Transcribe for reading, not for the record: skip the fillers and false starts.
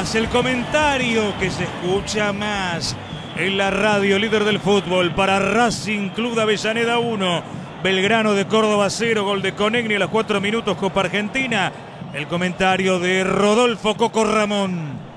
más, el comentario que se escucha más en la radio líder del fútbol para Racing Club de Avellaneda 1, Belgrano de Córdoba 0, gol de Conegni a los 4 minutos, Copa Argentina. El comentario de Rodolfo Coco Ramón.